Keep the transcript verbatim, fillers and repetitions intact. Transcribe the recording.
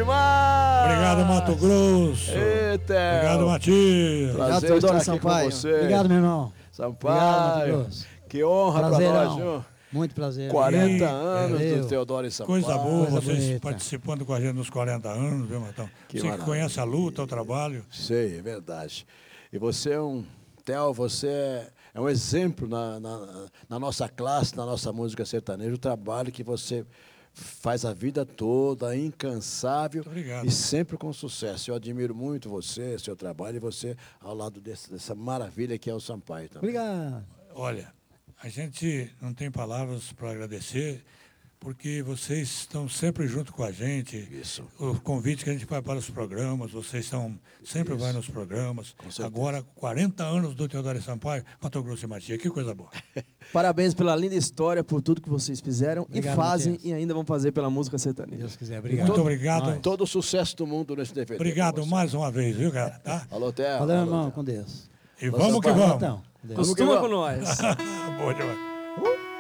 demais! Obrigado, Mato Grosso. Eita! Obrigado, Matias. Prazer Obrigado, Teodoro estar aqui Sampaio. com você. Obrigado, meu irmão. Sampaio. Obrigado, Mato Grosso. Que honra pra Prazerão. nós, viu? Muito prazer. quarenta E, anos é, do Teodoro e Sampaio. Coisa boa, Coisa vocês bonita. participando com a gente nos quarenta anos, viu, Matão? Que Você que maravilha. conhece a luta, o trabalho. Sei, é verdade. E você é um... Theo, você é, é um exemplo na, na, na nossa classe, na nossa música sertaneja, o trabalho que você faz a vida toda, incansável. Muito obrigado. E sempre com sucesso. Eu admiro muito você, seu trabalho, e você ao lado desse, dessa maravilha que é o Sampaio também. Obrigado. Olha, a gente não tem palavras para agradecer, porque vocês estão sempre junto com a gente. Isso. O convite que a gente faz para os programas, vocês estão sempre Isso. vai nos programas. Com certeza. Agora, quarenta anos do Teodoro e Sampaio, Mato Grosso e Matias, que coisa boa. Parabéns pela linda história, por tudo que vocês fizeram Obrigado, e fazem Matias. e ainda vão fazer pela música sertaneja. Deus quiser. Obrigado. Muito obrigado. Nós. Todo o sucesso do mundo nesse D V D. Obrigado pra você. mais uma vez, viu, cara? Tá? Alô, Theo. Valeu, Alô, irmão. Theo. Com Deus. E Alô, vamos que Sampaio. vamos. Então, com Deus. Costuma vamos. com nós. Boa demais.